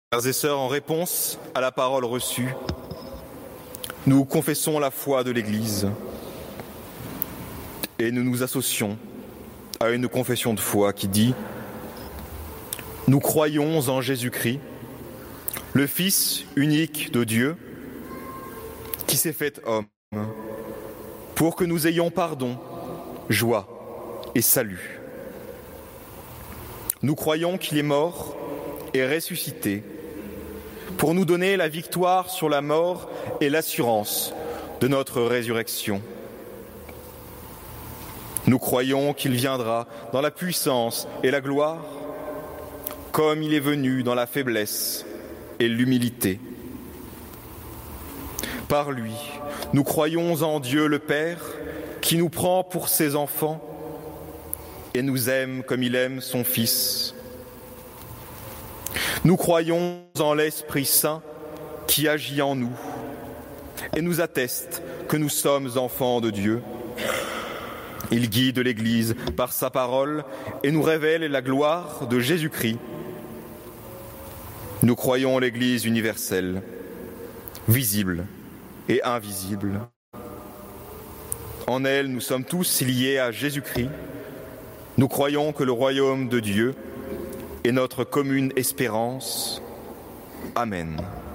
Frères et sœurs, en réponse à la parole reçue, nous confessons la foi de l'Église et nous nous associons à une confession de foi qui dit « Nous croyons en Jésus-Christ, le Fils unique de Dieu, qui s'est fait homme, pour que nous ayons pardon, joie et salut. Nous croyons qu'il est mort et ressuscité, pour nous donner la victoire sur la mort et l'assurance de notre résurrection. Nous croyons qu'il viendra dans la puissance et la gloire, comme il est venu dans la faiblesse et l'humilité. Par lui, nous croyons en Dieu le Père, qui nous prend pour ses enfants et nous aime comme il aime son Fils. Nous croyons en l'Esprit Saint qui agit en nous et nous atteste que nous sommes enfants de Dieu. Il guide l'Église par sa parole et nous révèle la gloire de Jésus-Christ. Nous croyons en l'Église universelle, visible et invisible. En elle, nous sommes tous liés à Jésus-Christ. Nous croyons que le royaume de Dieu est notre commune espérance. Amen.